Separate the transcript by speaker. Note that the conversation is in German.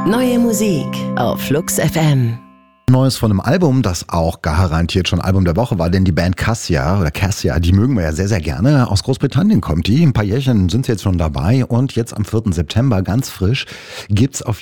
Speaker 1: Neue Musik auf Flux FM.
Speaker 2: Neues von einem Album, das auch garantiert schon Album der Woche war, denn die Band Cassia, die mögen wir ja sehr, sehr gerne. Aus Großbritannien kommt die. Ein paar Jährchen sind sie jetzt schon dabei und jetzt am 4. September, ganz frisch, gibt's auf